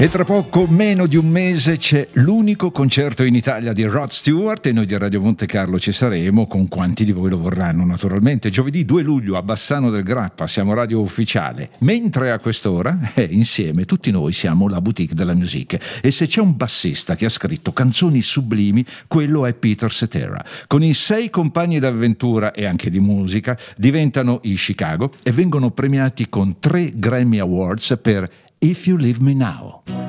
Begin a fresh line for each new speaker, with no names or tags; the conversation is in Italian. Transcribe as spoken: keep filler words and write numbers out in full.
E tra poco, meno di un mese, c'è l'unico concerto in Italia di Rod Stewart e noi di Radio Monte Carlo ci saremo, con quanti di voi lo vorranno naturalmente. Giovedì due luglio a Bassano del Grappa, siamo radio ufficiale, mentre a quest'ora, eh, insieme, tutti noi siamo la boutique della musica. E se c'è un bassista che ha scritto canzoni sublimi, quello è Peter Cetera. Con i sei compagni d'avventura e anche di musica, diventano i Chicago e vengono premiati con tre Grammy Awards per If You Leave Me Now.